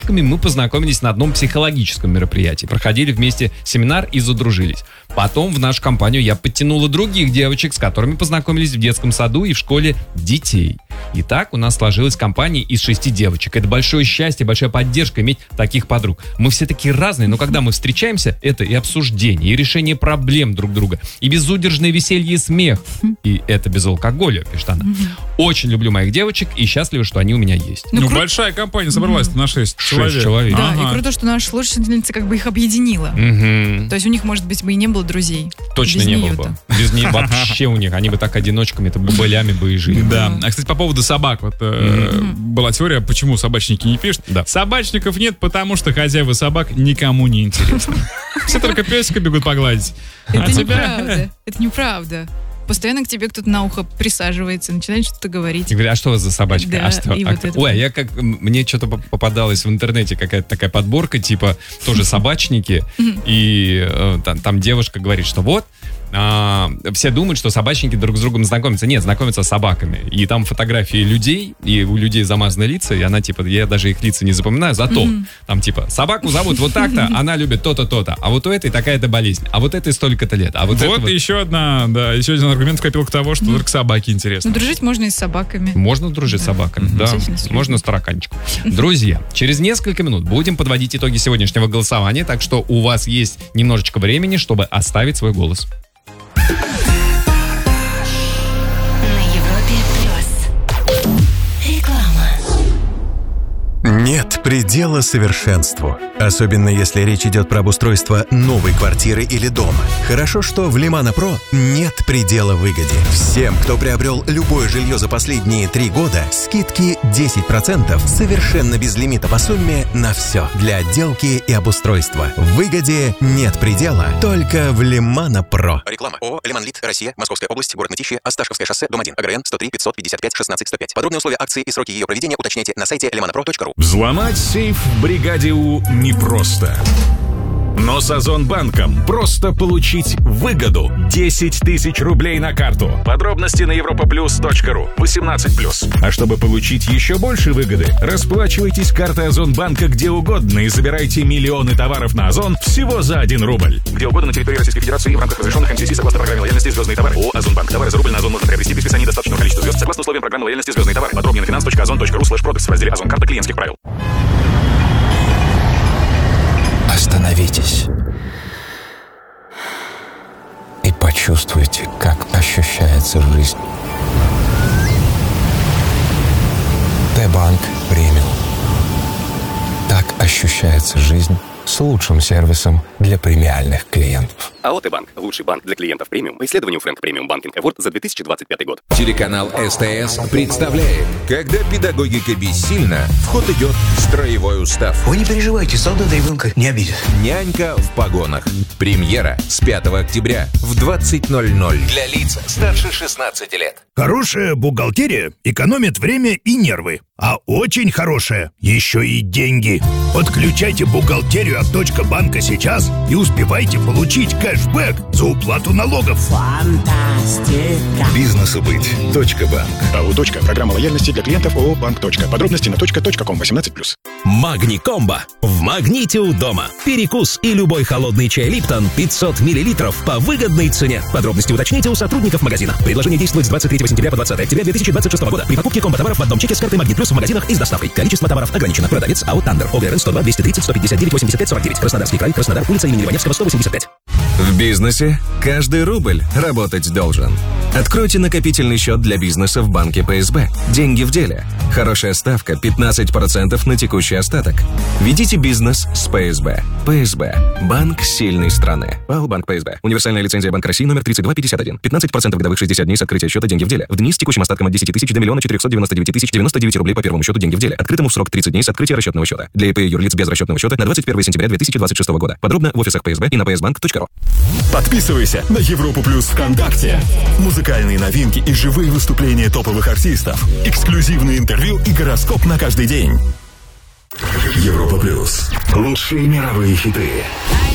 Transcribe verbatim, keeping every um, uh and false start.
мы познакомились на одном психологическом мероприятии. Проходили вместе семинар и задружились. Потом в нашу компанию я подтянула других девочек, с которыми познакомились в детском саду и в школе детей. И так у нас сложилась компания из шести девочек. Это большое счастье, большая поддержка иметь таких подруг. Мы все такие разные, но когда мы встречаемся, это и обсуждение, и решение проблем друг друга, и безудержное веселье и смех. И это без алкоголя, пишет она. Очень люблю моих девочек и счастлива, что они у меня есть. Ну, Ну, кру- большая компания собралась на шесть человек. Шесть человек. Да, Ага. и круто, что наша слушательница как бы их объединила. Мгм. То есть у них, может быть, бы и не было друзей. Точно Без не было неё-то. бы. Без нее вообще у них. Они бы так одиночками-то бубылями бы и жили. Да. А, кстати, по поводу собак. Вот э, была теория, почему собачники не пишут. Да. Собачников нет, потому что хозяева собак никому не интересны. Все только песика бегут погладить. Это А тебя? неправда. Это неправда. Постоянно к тебе кто-то на ухо присаживается, начинает что-то говорить. И говорю, а что у вас за собачка? Да, а что? и А вот кто- это. Ой, а я как... м, Мне что-то поп- попадалось в интернете, какая-то такая подборка, типа, тоже собачники, и э, там, там девушка говорит, что вот, а, все думают, что собачники друг с другом знакомятся. Нет, знакомятся с собаками. И там фотографии людей, и у людей замазаны лица, и она, типа, я даже их лица не запоминаю, зато там, типа, собаку зовут вот так-то, она любит то-то, то-то, а вот у этой такая-то болезнь, а вот этой столько-то лет, а вот, Вот, это вот- еще одна, да, еще один аргумент в копилку того, что только собаки Ну, интересны. дружить можно и с собаками. Можно дружить с собаками, да. Обязательно с людьми. Можно с тараканчиком. Друзья, через несколько минут будем подводить итоги сегодняшнего голосования, так что у вас есть немножечко времени, чтобы оставить свой голос. На Европе плюс. Реклама. Нет предела совершенству. Особенно если речь идет про обустройство новой квартиры или дома. Хорошо, что в Лимана Про нет предела выгоде. Всем, кто приобрел любое жилье за последние три года, скидки десять процентов совершенно без лимита по сумме на все. Для отделки и обустройства. В выгоде нет предела, только в Лимана Про. Реклама. ООО «Лиманлит. Россия. Московская область. Город Мытищи. Осташковское шоссе. Дом один. АГРН сто три пятьсот пятьдесят пять шестнадцать сто пять. Подробные условия акции и сроки ее проведения уточняйте на сайте лиманапро точка ру. Взломать сейф в бригаде У непросто. Но с Озонбанком просто получить выгоду. десять тысяч рублей на карту. Подробности на европаплюс точка ру. восемнадцать плюс. А чтобы получить еще больше выгоды, расплачивайтесь картой Озонбанка где угодно и забирайте миллионы товаров на Озон всего за один рубль. Где угодно на территории Российской Федерации и в рамках разрешенных эн си си согласно программе лояльности «Звездные товары». ООО «Озонбанк». Товары за рубль на Озон можно приобрести при списании достаточного количества звезд согласно условиям программы лояльности «Звездные товары». Подробнее на финанс точка озон точка ру слэш продакс в разделе «Озон. Карта клиентских правил». Остановитесь и почувствуйте, как ощущается жизнь. Т-банк премиум. Так ощущается жизнь с лучшим сервисом для премиальных клиентов. АО «Т-банк» – лучший банк для клиентов премиум по исследованию Frank Premium Banking Award за две тысячи двадцать пятый год. Телеканал СТС представляет, когда педагогика бессильна, в ход идет строевой устав. Вы не переживайте, солдат ребенка не обидит. Нянька в погонах. Премьера с пятого октября в двадцать ноль ноль. Для лиц старше шестнадцати лет. Хорошая бухгалтерия экономит время и нервы. А очень хорошая еще и деньги. Подключайте бухгалтерию от Точка банка сейчас и успевайте получить кэшбэк за уплату налогов. Фантастика. Бизнесу быть. Точка банк. АО «Точка». Программа лояльности для клиентов ООО «Банк. Точка». Подробности на точка точка ком восемнадцать плюс. Магни Комбо. В Магните у дома. Перекус и любой холодный чай Липтон пятьсот миллилитров по выгодной цене. Подробности уточните у сотрудников магазина. Предложение действует с двадцать третьего сентября по двадцатое октября две тысячи двадцать шестого года. При покупке комбо-товаров в одном чеке с картой Магнит Плюс в магазинах и с доставкой. Количество товаров ограничено. Продавец АО «Тандер». ОГРН сто два двести тридцать сто пятьдесят девять восемьдесят пять сорок девять. Краснодарский край. Краснодар. Улица имени Иваневского, сто восемьдесят пять. В бизнесе каждый рубль работать должен. Откройте накопительный счет для бизнеса в банке ПСБ. Деньги в деле. Хорошая ставка пятнадцать процентов на текущий остаток. Ведите бизнес с ПСБ. ПСБ. Банк сильной страны. ПАО «Банк ПСБ». Универсальная лицензия Банк России номер тридцать два пятьдесят один. пятнадцать процентов годовых шестьдесят дней с открытия счета деньги в деле. В дни с текущим остатком от десяти тысяч до миллиона четырехсот девяносто девять тысяч девяносто девять рублей по первому счету деньги в деле. Открытому в срок тридцать дней с открытия расчетного счета. Для ИП и юрлиц без расчетного счета на двадцать первого сентября две тысячи двадцать шестого года. Подробно в офисах ПСБ и на пи эс банк точка ру. Подписывайся на Европу Плюс ВКонтакте. Музыкальные новинки и живые выступления топовых артистов. Эксклюзивные интервью и гороскоп на каждый день. Европа Плюс. Лучшие мировые хиты.